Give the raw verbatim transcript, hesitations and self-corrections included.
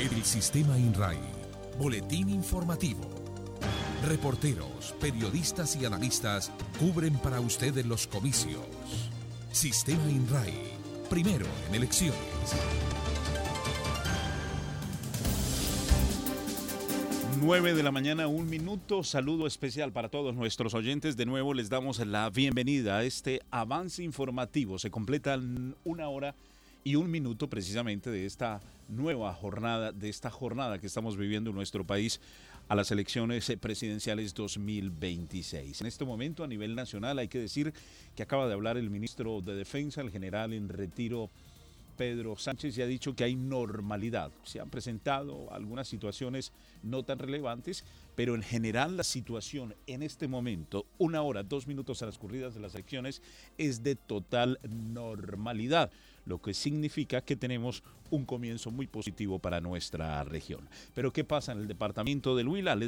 El Sistema INRAI. Boletín informativo. Reporteros, periodistas y analistas cubren para ustedes los comicios. Sistema INRAI. Primero en elecciones. nueve de la mañana, un minuto. Saludo especial para todos nuestros oyentes. De nuevo les damos la bienvenida a este avance informativo. Se completa una hora y un minuto precisamente de esta nueva jornada, de esta jornada que estamos viviendo en nuestro país a las elecciones presidenciales dos mil veintiséis. En este momento a nivel nacional hay que decir que acaba de hablar el ministro de Defensa, el general en retiro Pedro Sánchez, y ha dicho que hay normalidad. Se han presentado algunas situaciones no tan relevantes, pero en general la situación en este momento, una hora, dos minutos transcurridas de las elecciones, es de total normalidad, lo que significa que tenemos un comienzo muy positivo para nuestra región. Pero ¿qué pasa en el departamento del Huila?